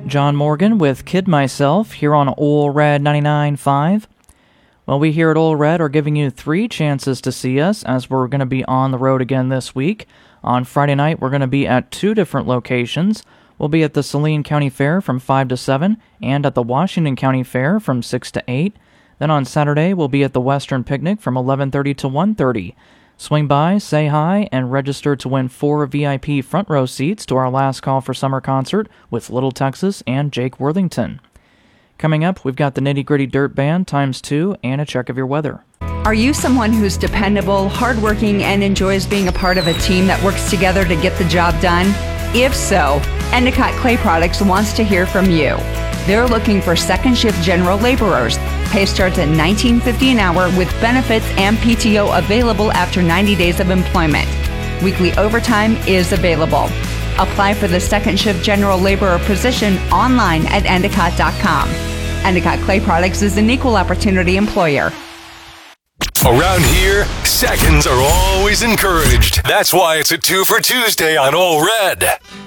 John Morgan with Kid Myself here on Ole Red 99.5. Well, we here at Ole Red are giving you 3 chances to see us as we're going to be on the road again this week. On Friday night, we're going to be at 2 different locations. We'll be at the Saline County Fair from 5 to 7 and at the Washington County Fair from 6 to 8. Then on Saturday, we'll be at the Western Picnic from 11:30 to 1:30. Swing by, say hi, and register to win 4 VIP front row seats to our Last Call for Summer concert with Little Texas and Jake Worthington. Coming up, we've got the Nitty Gritty Dirt Band ×2 and a check of your weather. Are you someone who's dependable, hardworking, and enjoys being a part of a team that works together to get the job done? If so, Endicott Clay Products wants to hear from you. They're looking for second shift general laborers. Pay starts at $19.50 an hour with benefits and PTO available after 90 days of employment. Weekly overtime is available. Apply for the second shift general laborer position online at Endicott.com. Endicott Clay Products is an equal opportunity employer. Around here, seconds are always encouraged. That's why it's a 2 for Tuesday on Ole Red.